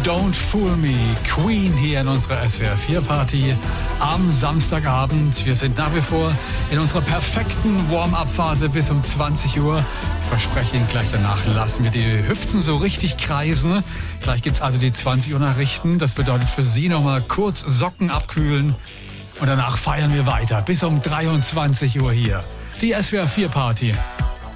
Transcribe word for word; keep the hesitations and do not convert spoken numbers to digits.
Don't Fool Me, Queen hier in unserer S W R vier Party am Samstagabend. Wir sind nach wie vor in unserer perfekten Warm-up-Phase bis um zwanzig Uhr. Ich verspreche Ihnen, gleich danach lassen wir die Hüften so richtig kreisen. Gleich gibt's also die zwanzig Uhr Nachrichten. Das bedeutet für Sie nochmal kurz Socken abkühlen. Und danach feiern wir weiter bis um dreiundzwanzig Uhr hier. Die S W R vier Party.